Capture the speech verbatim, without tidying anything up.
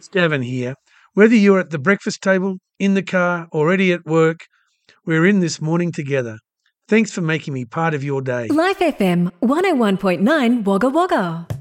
It's Gavin here. Whether you're at the breakfast table, in the car, already at work, we're in this morning together. Thanks for making me part of your day. Life F M one oh one point nine Wagga Wagga.